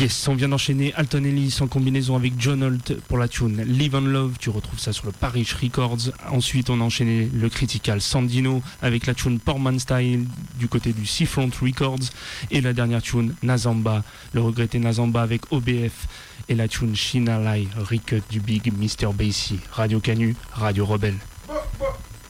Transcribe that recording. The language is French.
Yes, on vient d'enchaîner Alton Ellis en combinaison avec John Holt pour la tune Live on Love, tu retrouves ça sur le Parish Records. Ensuite on a enchaîné le Critical Sandino avec la tune Portman Style du côté du Seafront Records. Et la dernière tune Nazamba, le regretté Nazamba avec OBF et la tune Shina Lai, recut du Big Mr. Bassy. Radio Canu, Radio Rebelle.